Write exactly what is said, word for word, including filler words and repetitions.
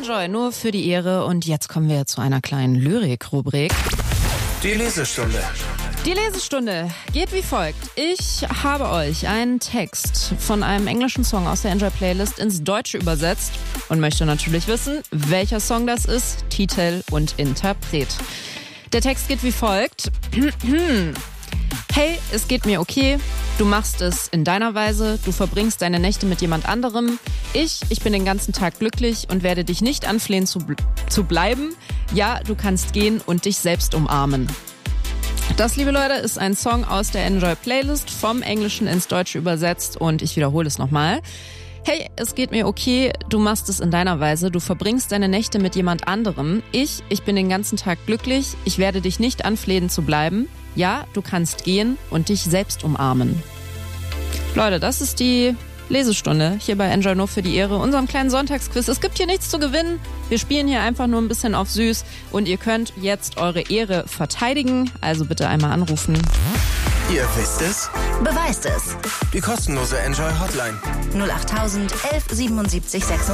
Enjoy, nur für die Ehre. Und jetzt kommen wir zu einer kleinen Lyrik-Rubrik. Die Lesestunde. Die Lesestunde geht wie folgt. Ich habe euch einen Text von einem englischen Song aus der Enjoy-Playlist ins Deutsche übersetzt und möchte natürlich wissen, welcher Song das ist, Titel und Interpret. Der Text geht wie folgt. Hey, es geht mir okay, du machst es in deiner Weise, du verbringst deine Nächte mit jemand anderem. Ich, ich bin den ganzen Tag glücklich und werde dich nicht anflehen zu, bl- zu bleiben. Ja, du kannst gehen und dich selbst umarmen. Das, liebe Leute, ist ein Song aus der Enjoy-Playlist, vom Englischen ins Deutsche übersetzt und ich wiederhole es nochmal. Hey, es geht mir okay, du machst es in deiner Weise, du verbringst deine Nächte mit jemand anderem. Ich, ich bin den ganzen Tag glücklich, ich werde dich nicht anflehen zu bleiben. Ja, du kannst gehen und dich selbst umarmen. Leute, das ist die Lesestunde hier bei Enjoy nur für die Ehre, unserem kleinen Sonntagsquiz. Es gibt hier nichts zu gewinnen, wir spielen hier einfach nur ein bisschen auf süß und ihr könnt jetzt eure Ehre verteidigen, also bitte einmal anrufen. Ihr wisst es? Beweist es. Die kostenlose Enjoy Hotline. null acht elf siebenundsiebzig sechsundsiebzig.